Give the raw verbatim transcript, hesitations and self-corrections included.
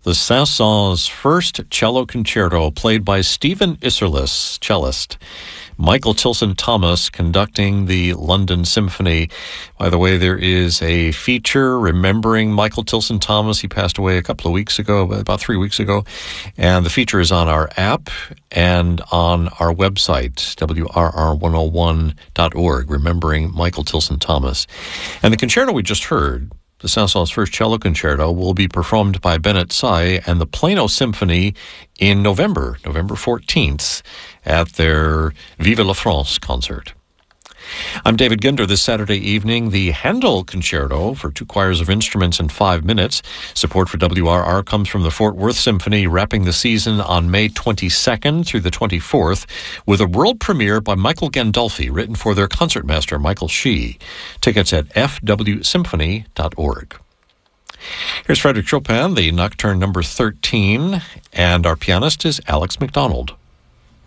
the Saint-Saëns' first cello concerto, played by Stephen Isserlis, cellist. Michael Tilson Thomas conducting the London Symphony. By the way, there is a feature remembering Michael Tilson Thomas. He passed away a couple of weeks ago, about three weeks ago. And the feature is on our app and on our website, W R R one oh one dot org, remembering Michael Tilson Thomas. And the concerto we just heard, the Saint-Saëns' first cello concerto, will be performed by Bennett Tsai and the Plano Symphony in November, November fourteenth, at their Vive la France concert. I'm David Ginder. This Saturday evening, the Handel Concerto for two choirs of instruments in five minutes. Support for W R R comes from the Fort Worth Symphony, wrapping the season on May twenty-second through the twenty-fourth with a world premiere by Michael Gandolfi, written for their concertmaster, Michael Shee. Tickets at f w symphony dot org. Here's Frédéric Chopin, the Nocturne number thirteen, and our pianist is Alex McDonald.